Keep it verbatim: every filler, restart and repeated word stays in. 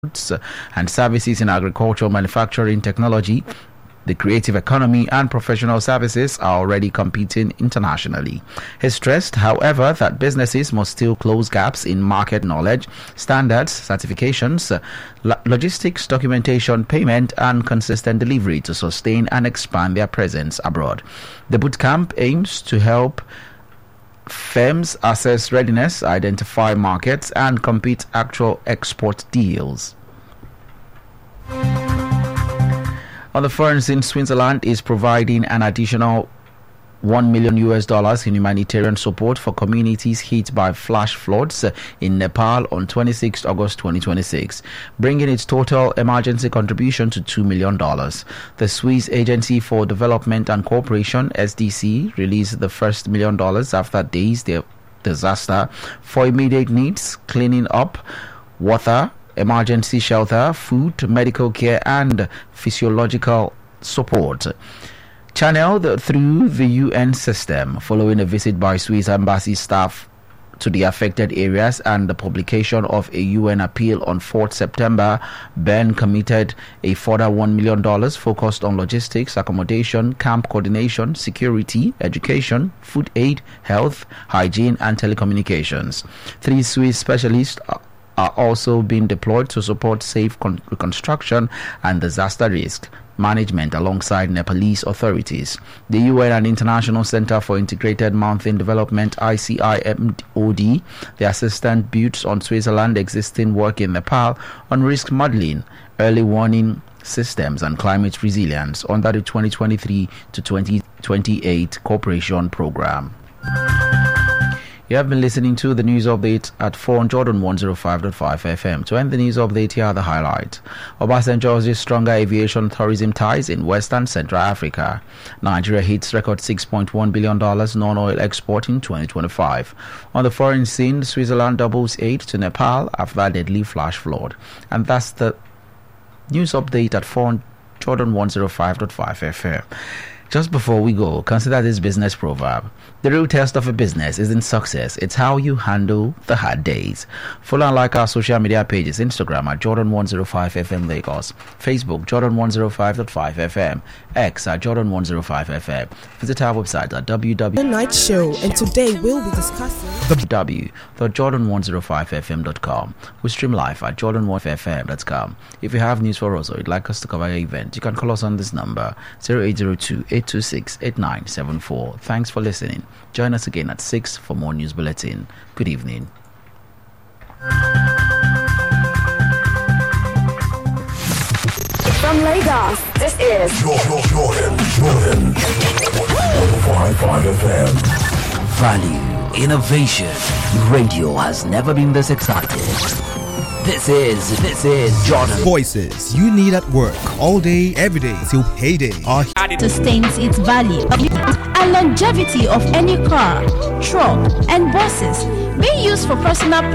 and services in agricultural, manufacturing, technology, the creative economy, and professional services are already competing internationally. He stressed, however, that businesses must still close gaps in market knowledge, standards, certifications, logistics, documentation, payment, and consistent delivery to sustain and expand their presence abroad. The bootcamp aims to help firms assess readiness, identify markets, and compete actual export deals. On the foreign scene, Switzerland is providing an additional one million U S dollars in humanitarian support for communities hit by flash floods in Nepal on twenty-sixth of August twenty twenty-six, bringing its total emergency contribution to two million dollars. The Swiss Agency for Development and Cooperation, S D C, released the first million dollars after days of disaster for immediate needs, cleaning up, water, emergency shelter, food, medical care, and physiological support. Channeled through the U N system following a visit by Swiss embassy staff to the affected areas and the publication of a U N appeal on fourth of September, Bern committed a further one million dollars focused on logistics, accommodation, camp coordination, security, education, food aid, health, hygiene, and telecommunications. Three Swiss specialists are also being deployed to support safe con- reconstruction and disaster risk management alongside Nepalese authorities. The U N and International Center for Integrated Mountain Development, I C I M O D, the assistant builds on Switzerland's existing work in Nepal on risk modeling, early warning systems, and climate resilience under the twenty twenty-three to twenty twenty-eight cooperation program. You have been listening to the news update at four on Jordan one oh five point five F M. To end the news update, here are the highlights. Obasanjo urges stronger aviation tourism ties in West and Central Africa. Nigeria hits record six point one billion dollars non-oil export in twenty twenty-five. On the foreign scene, Switzerland doubles aid to Nepal after a deadly flash flood. And that's the news update at four on Jordan one oh five point five F M. Just before we go, consider this business proverb. The real test of a business isn't success, it's how you handle the hard days. Follow and like our social media pages: Instagram at Jordan one oh five F M Lagos, Facebook Jordan one oh five point five F M, X at Jordan one oh five F M. Visit our website at w w w The Night Show, and today we'll be discussing w w w dot jordan one oh five f m dot com. We stream live at jordan one f m dot com. If you have news for us or you'd like us to cover your event, you can call us on this number zero eight zero two, eight two six, eight nine seven four. Thanks for listening. Join us again at six for more news bulletin. Good evening. From Lagos, this is Jordan, Jordan, Jordan. one oh five point five F M. Value, innovation. Radio has never been this excited. This is, this is Jordan. Voices you need at work all day, every day till payday are sustains its value and longevity of any car, truck, and buses being used for personal